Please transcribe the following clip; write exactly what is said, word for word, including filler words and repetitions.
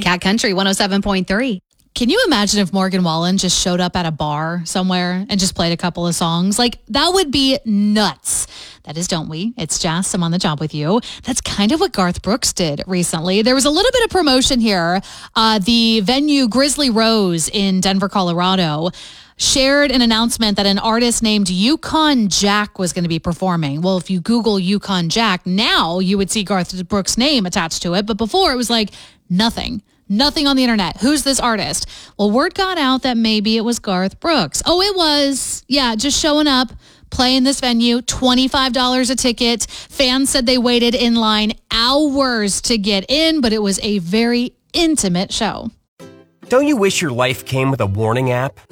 Cat Country one oh seven point three. Can you imagine if Morgan Wallen just showed up at a bar somewhere and just played a couple of songs? Like, that would be nuts. That is, don't we? It's Jess. I'm on the job with you. That's kind of what Garth Brooks did recently. There was a little bit of promotion here. Uh, the venue Grizzly Rose in Denver, Colorado, shared an announcement that an artist named Yukon Jack was going to be performing. Well, if you Google Yukon Jack, now you would see Garth Brooks' name attached to it. But before, it was like nothing. Nothing on the internet. Who's this artist? Well, word got out that maybe it was Garth Brooks. Oh, it was. Yeah, just showing up, playing this venue, twenty-five dollars a ticket. Fans said they waited in line hours to get in, but it was a very intimate show. Don't you wish your life came with a warning app?